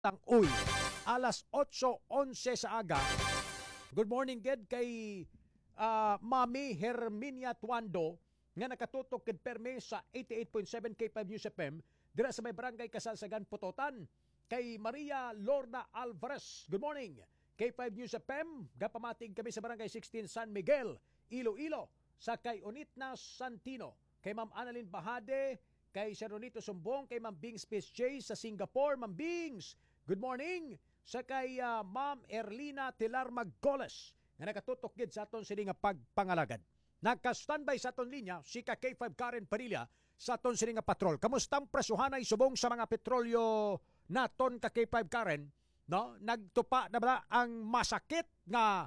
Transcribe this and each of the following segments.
Uy, alas 8:11 sa aga. Good morning gid kay Mami Herminia Tuando nga nakatutok kid perme sa 88.7 K5 News FM dira sa may barangay Kasalsagan, Putotan. Kay Maria Lorna Alvarez. Good morning. K5 News FM, gapamating kami sa barangay 16 San Miguel, Iloilo, sa kay Unitna Santino. Kay Ma'am Annalyn Bahade, kay Sharonito Sumbong, kay Ma'am Bings J sa Singapore. Ma'am Bings, good morning. Sa kay Ma'am Erlina Tilar Magcoles nga nakatutok gid sa aton sini nga pagpangalagad. Nagka-standby sa aton linya si ka K5 Karen Padilla sa aton sini nga patrol. Kamustang presyuhanay subong sa mga petrolyo naton ka K5 Karen? No, nagtupa na ba ang masakit nga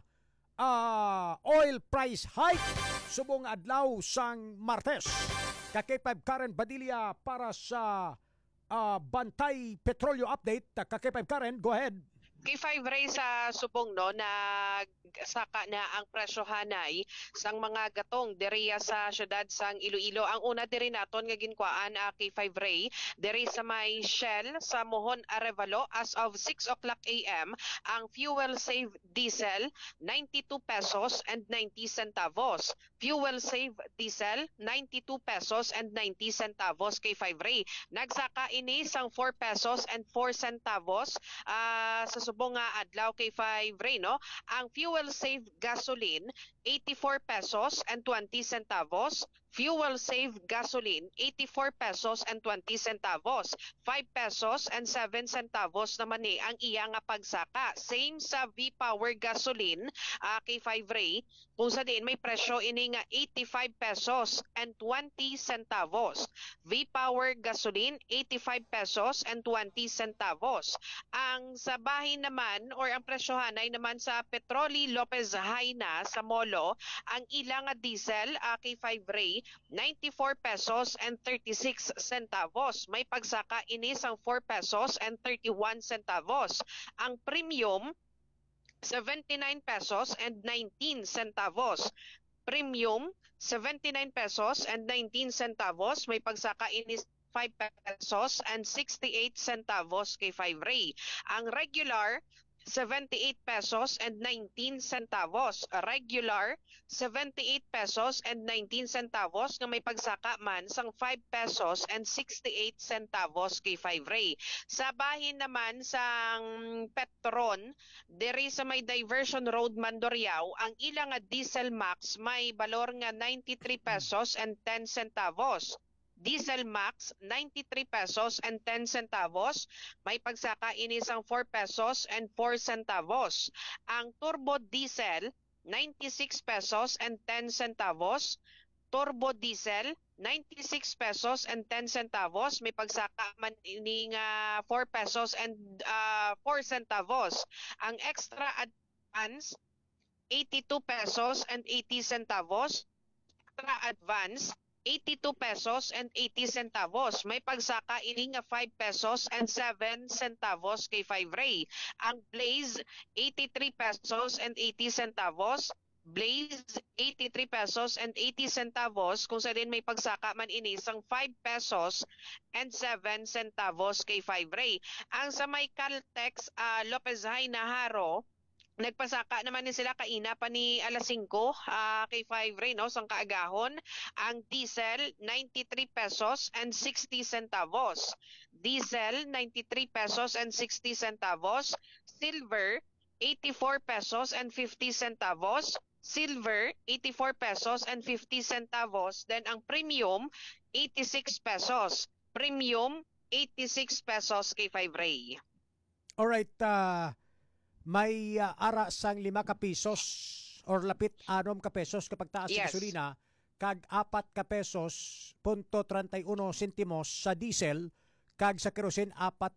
oil price hike subong adlaw sang Martes. Ka K5 Karen Padilla para sa Bantay Petrolyo Update. Ka K5 Karen, go ahead. K5 Ray sa subong no nagsaka na ang presyohanay sang mga gatong diriya sa syudad sang Iloilo. Ang una diri naton nga ginkuan K5 Ray diri sa may Shell sa Mohon Arevalo as of 6 o'clock AM ang fuel save diesel 92 pesos and 90 centavos. Fuel save diesel 92 pesos and 90 centavos K5 Ray. Nagsaka ini sang 4 pesos and 4 centavos sa subong nga adlaw kay 5 Ray, no? Ang fuel save gasoline 84 pesos and 20 centavos. Fuel save gasoline 84 pesos and 20 centavos. 5 pesos and 7 centavos naman ang iya nga pagsaka. Same sa V-Power gasoline kay 5 Ray kung sa diin may presyo ini nga 85 pesos and 20 centavos. V-Power gasoline 85 pesos and 20 centavos. Ang sa bahin naman or ang presyohanay naman sa Petroli Lopez Haina sa Molo, ang ilang diesel kay 5 Ray 94 pesos and 36 centavos. May pagsaka ini sang 4 pesos and 31 centavos. Ang premium 79 pesos and 19 centavos. Premium 79 pesos and 19 centavos. May pagsaka ini 5 pesos and 68 centavos kay 5 Ray. Ang regular 78 pesos and 19 centavos. Regular 78 pesos and 19 centavos nga may pagsaka man sang 5 pesos and 68 centavos kay 5 Ray. Sa bahin naman sang Petron diri sa may Diversion Road Mandurriao, ang ilang diesel max may balor nga 93 pesos and 10 centavos. Diesel Max 93 pesos and 10 centavos. May pagsaka ini sang 4 pesos and 4 centavos. Ang Turbo Diesel 96 pesos and 10 centavos. Turbo Diesel 96 pesos and 10 centavos. May pagsaka man ini nga 4 pesos and 4 centavos. Ang Extra Advance 82 pesos and 80 centavos. Extra Advance 82 pesos and 80 centavos. May pagsaka ini nga 5 pesos and 7 centavos kay 5 Ray. Ang Blaze 83 pesos and 80 centavos. Blaze 83 pesos and 80 centavos kung sa din may pagsaka man ini sang 5 pesos and 7 centavos kay 5 Ray. Ang sa may Caltex Lopez Haina Haro nagpasaka naman ni sila kaina pa ni alas 5 kay 5 Ray, no, sang kaagahon. Ang diesel 93 pesos and 60 centavos. Diesel 93 pesos and 60 centavos. Silver 84 pesos and 50 centavos. Silver 84 pesos and 50 centavos. Then ang premium 86 pesos. Premium 86 pesos kay 5 Ray. Alright, may ara sang 5 ka pesos or lapit 6 ka pesos kapag taas sa gasolina, kag 4 ka pesos punto 31 sentimos sa diesel, kag sa kerosene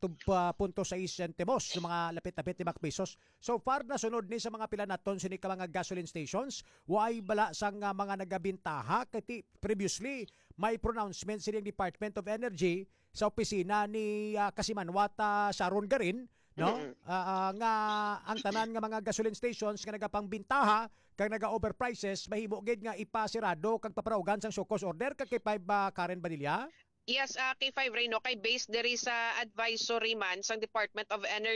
4.6 sentimos sa mga lapit-lapit 5 pesos. So far na sunod ni sa mga pila naton sini ka mga gasoline stations, way bala sang mga nagabintaha kay previously may pronouncement sining Department of Energy sa opisina ni Kasimanwata Sharon Garin, no? Nga ang tanan nga mga gasoline stations nga nagapangbintaha kag naga-overprices mahimo gid nga ipasirado kag paparawgan sang sukos order kag kay 5 Karen Badilla. Yes, K5 Ray, no, kay based diri sa advisory man sang Department of Energy